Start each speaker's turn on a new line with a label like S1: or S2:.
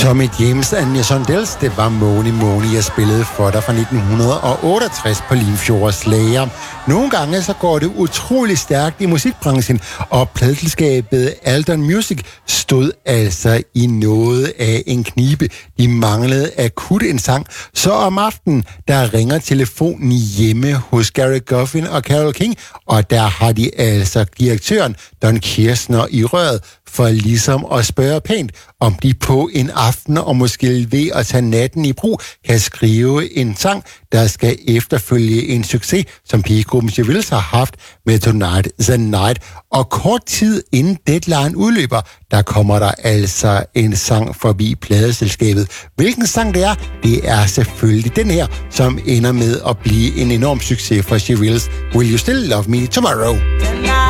S1: Tommy James and the Shondells, det var Money, jeg spillede for dig fra 1968 på Limfjords Slager. Nogle gange så går det utrolig stærkt i musikbranchen, og pladeselskabet Alton Music stod altså i noget af en knibe. De manglede akut en sang, så om aftenen, der ringer telefonen hjemme hos Gary Goffin og Carole King, og der har de altså direktøren Don Kirshner i røret, for ligesom at spørge pænt, om de på en aften og måske ved at tage natten i brug, kan skrive en sang, der skal efterfølge en succes, som pigegruppen Chevelles har haft med Tonight the Night. Og kort tid inden deadline udløber, der kommer der altså en sang forbi pladeselskabet. Hvilken sang det er selvfølgelig den her, som ender med at blive en enorm succes for Chevelles. Will You Still Love Me Tomorrow?